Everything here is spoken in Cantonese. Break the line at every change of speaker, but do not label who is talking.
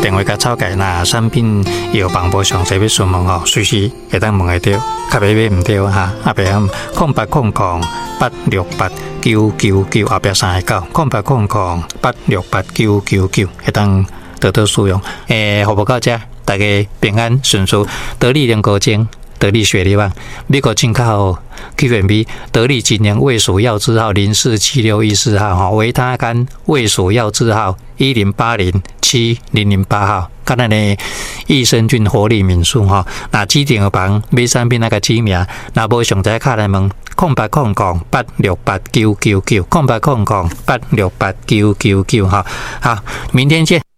电话甲草改，那产品药房无详细要询问吼，随时会当问会到，较袂买唔到哈。后壁0800868999后壁39 0800868999会当得到使用。服务到这，大家平安顺遂，得力人高精。得力雪梨网，美国进口 QMB 得力今年胃属药字号047614号哈，维他甘胃属药字号108070008号，跟咱的益生菌活力敏素哈，那指定房买产品那个指名，那无详细卡来问0800868999 0800868999哈，好，明天见。